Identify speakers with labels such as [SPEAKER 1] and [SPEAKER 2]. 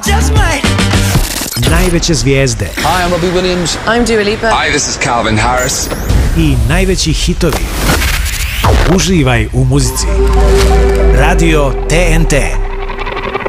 [SPEAKER 1] Najveće zvijezde.
[SPEAKER 2] Hi, I'm Robbie Williams.
[SPEAKER 3] I'm Dua Lipa.
[SPEAKER 2] Hi, this is Calvin Harris.
[SPEAKER 1] I najveći hitovi. Uživaj u muzici. Radio TNT.